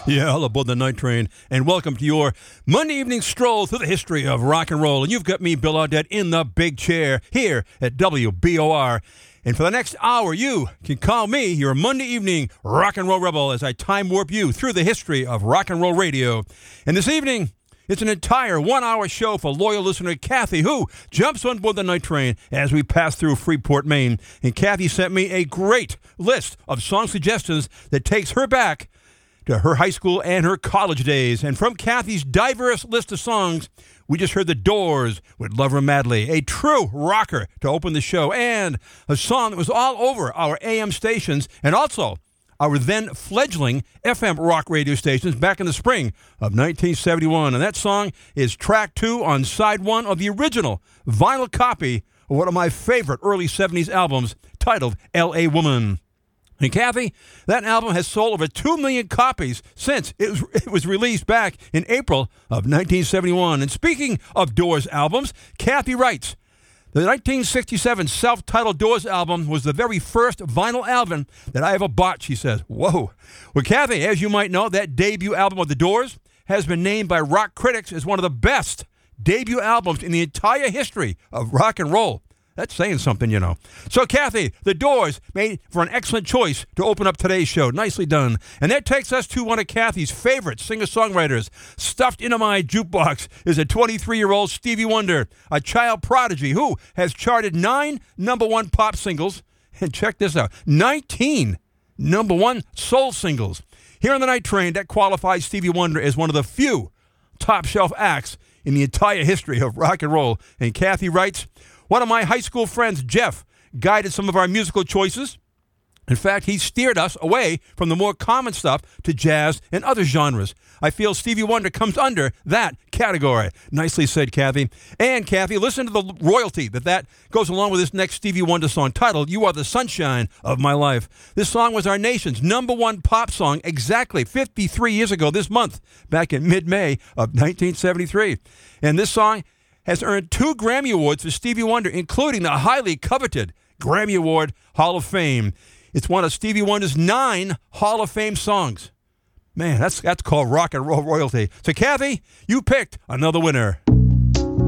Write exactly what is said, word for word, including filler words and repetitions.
Yeah, all aboard the night train, and welcome to your Monday evening stroll through the history of rock and roll. And you've got me, Bill Audette, in the big chair here at W B O R. And for the next hour, you can call me your Monday evening rock and roll rebel as I time warp you through the history of rock and roll radio. And this evening, it's an entire one-hour show for loyal listener Kathy, who jumps on board the night train as we pass through Freeport, Maine. And Kathy sent me a great list of song suggestions that takes her back to her high school and her college days. And from Kathy's diverse list of songs, we just heard The Doors with Love Her Madly, a true rocker to open the show, and a song that was all over our A M stations and also our then fledgling F M rock radio stations back in the spring of nineteen seventy-one. And that song is track two on side one of the original vinyl copy of one of my favorite early seventies albums titled L A Woman. And Kathy, that album has sold over two million copies since it was, it was released back in April of nineteen seventy-one. And speaking of Doors albums, Kathy writes, the nineteen sixty-seven self-titled Doors album was the very first vinyl album that I ever bought, she says. Whoa. Well, Kathy, as you might know, that debut album of the Doors has been named by rock critics as one of the best debut albums in the entire history of rock and roll. That's saying something, you know. So, Kathy, The Doors made for an excellent choice to open up today's show. Nicely done. And that takes us to one of Kathy's favorite singer-songwriters. Stuffed into my jukebox is a twenty-three-year-old Stevie Wonder, a child prodigy who has charted nine number one pop singles. And check this out, nineteen number one soul singles. Here on the Night Train, that qualifies Stevie Wonder as one of the few top-shelf acts in the entire history of rock and roll. And Kathy writes, one of my high school friends, Jeff, guided some of our musical choices. In fact, he steered us away from the more common stuff to jazz and other genres. I feel Stevie Wonder comes under that category. Nicely said, Kathy. And, Kathy, listen to the royalty that that goes along with this next Stevie Wonder song titled, You Are the Sunshine of My Life. This song was our nation's number one pop song exactly fifty-three years ago this month, back in mid-May of nineteen seventy-three. And this song has earned two Grammy Awards for Stevie Wonder, including the highly coveted Grammy Award Hall of Fame. It's one of Stevie Wonder's nine Hall of Fame songs. Man, that's that's called rock and roll royalty. So, Kathy, you picked another winner.